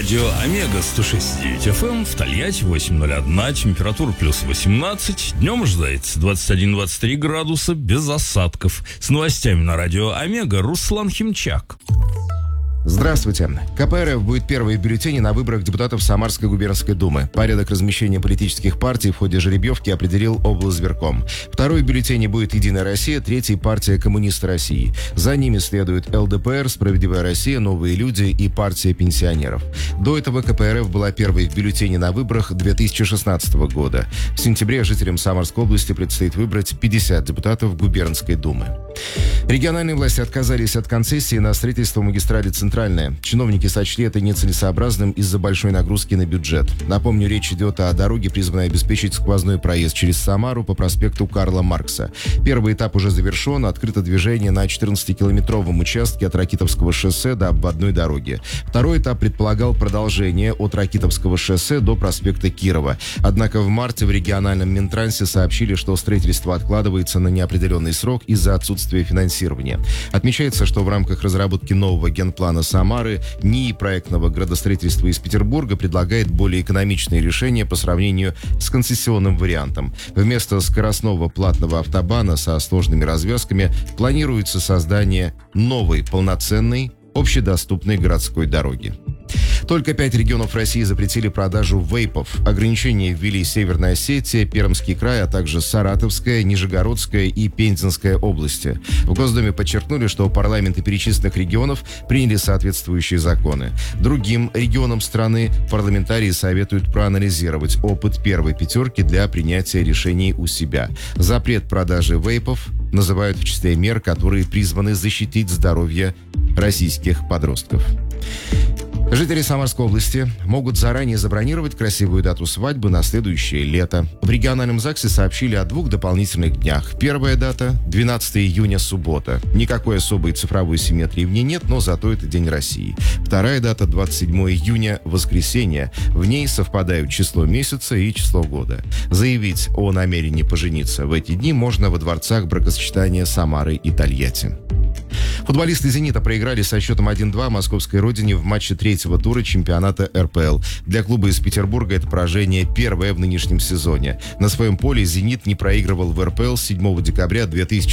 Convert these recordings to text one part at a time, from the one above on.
Радио Омега 106.9 FM, в Тольятти 8.01, температура плюс 18, днем ожидается 21-23 градуса, без осадков. С новостями на Радио Омега Руслан Химчак. Здравствуйте. КПРФ будет первой в бюллетене на выборах депутатов Самарской губернской думы. Порядок размещения политических партий в ходе жеребьевки определил облсбирком. Второй в бюллетене будет «Единая Россия», третий – партия «Коммунисты России». За ними следуют ЛДПР, «Справедливая Россия», «Новые люди» и партия пенсионеров. До этого КПРФ была первой в бюллетене на выборах 2016 года. В сентябре жителям Самарской области предстоит выбрать 50 депутатов губернской думы. Региональные власти отказались от концессии на строительство магистрали «Центральная». Чиновники сочли это нецелесообразным из-за большой нагрузки на бюджет. Напомню, речь идет о дороге, призванной обеспечить сквозной проезд через Самару по проспекту Карла Маркса. Первый этап уже завершен, открыто движение на 14-километровом участке от Ракитовского шоссе до обводной дороги. Второй этап предполагал продолжение от Ракитовского шоссе до проспекта Кирова. Однако в марте в региональном Минтрансе сообщили, что строительство откладывается на неопределенный срок из-за отсутствия финансирования. Отмечается, что в рамках разработки нового генплана Самары НИИ проектного градостроительства из Петербурга предлагает более экономичные решения по сравнению с концессионным вариантом. Вместо скоростного платного автобана со сложными развязками планируется создание новой полноценной общедоступной городской дороги. Только 5 регионов России запретили продажу вейпов. Ограничения ввели Северная Осетия, Пермский край, а также Саратовская, Нижегородская и Пензенская области. В Госдуме подчеркнули, что парламенты перечисленных регионов приняли соответствующие законы. Другим регионам страны парламентарии советуют проанализировать опыт первой пятерки для принятия решений у себя. Запрет продажи вейпов называют в числе мер, которые призваны защитить здоровье российских подростков. Жители Самарской области могут заранее забронировать красивую дату свадьбы на следующее лето. В региональном ЗАГСе сообщили о 2 дополнительных днях. Первая дата – 12 июня, суббота. Никакой особой цифровой симметрии в ней нет, но зато это День России. Вторая дата – 27 июня, воскресенье. В ней совпадают число месяца и число года. Заявить о намерении пожениться в эти дни можно во дворцах бракосочетания Самары и Тольятти. Футболисты «Зенита» проиграли со счетом 1-2 московской родине в матче третьего тура чемпионата РПЛ. Для клуба из Петербурга это поражение первое в нынешнем сезоне. На своем поле «Зенит» не проигрывал в РПЛ с 7 декабря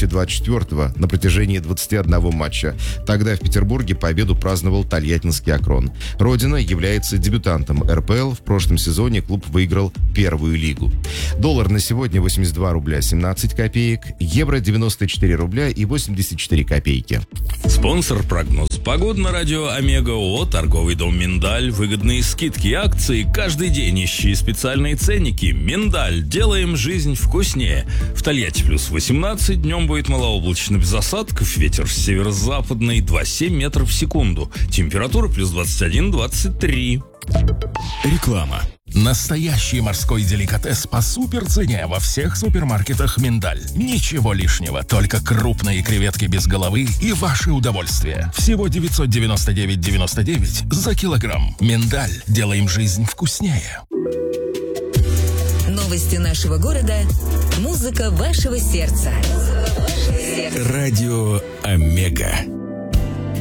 2024 на протяжении 21 матча. Тогда в Петербурге победу праздновал тольяттинский «Акрон». Родина является дебютантом РПЛ. В прошлом сезоне клуб выиграл первую лигу. Доллар на сегодня 82 рубля 17 копеек, евро 94 рубля и 84 копейки. Спонсор прогноз погоды на Радио Омега ООО «Торговый дом Миндаль». Выгодные скидки и акции каждый день. Ищи специальные ценники. Миндаль. Делаем жизнь вкуснее. В Тольятти плюс 18. Днем будет малооблачно без осадков. Ветер северо-западный 2,7 метров в секунду. Температура плюс 21-23. Реклама. Настоящий морской деликатес по суперцене во всех супермаркетах «Миндаль». Ничего лишнего, только крупные креветки без головы и ваше удовольствие. Всего 999,99 за килограмм. «Миндаль». Делаем жизнь вкуснее. Новости нашего города. Музыка вашего сердца. Радио Омега.